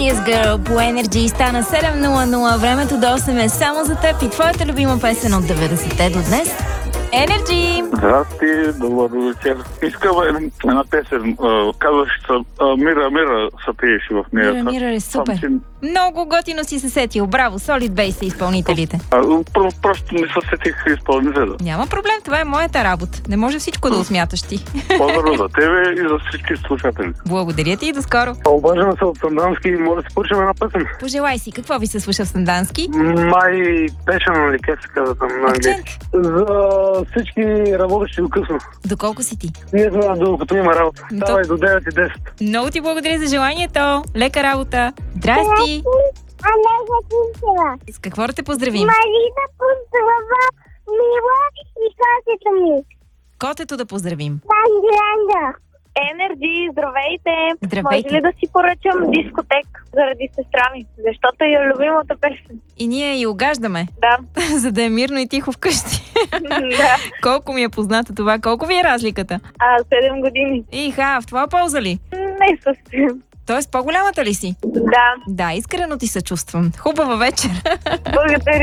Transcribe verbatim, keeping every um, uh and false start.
Serious Girl по Energy стана седем нула нула. Времето до осем е само за теб и твоята любима песен от деветдесетте до днес. Energy! Здрасти, добър вечер. Искам една песен. Казваш, че Мира, Мира са пееше в нея. Мира, Мира е супер. Си... Много готино си се сетил. Браво, Solid Base са изпълнителите. А, просто не се сетих изпълнителя. Няма проблем, това е моята работа. Не може всичко да усмяташ ти. Поздраво за тебе и за всички слушатели. Благодаря ти и до скоро. Обаждам се от Сандански и може да си почнем една песен. Пожелай си, какво ви се слуша в Сандански? Май пешен, нали, как се казва там на английски? За всички работещи до късно. Доколко си ти? Ние сме докато има работа. То... Давай до девет и десет. Много ти благодаря за желанието. Лека работа. Здрасти. Олега Кунчева. С какво да те поздравим? Марина Пунтова, Мила и котето ми. Котето да поздравим. Ангеланда. Енерджи, здравейте! Здравейте. Може ли да си поръчам дискотек заради сестра ми? Защото е любимата песен. И ние я угаждаме. Да. За да е мирно и тихо вкъщи. Да. Колко ми е позната това? Колко ви е разликата? А, седем години. Иха, в това полза ли? Не съвсем. Тоест по-голямата ли си? Да. Да, искрено ти се чувствам. Хубава вечер. Благодаря.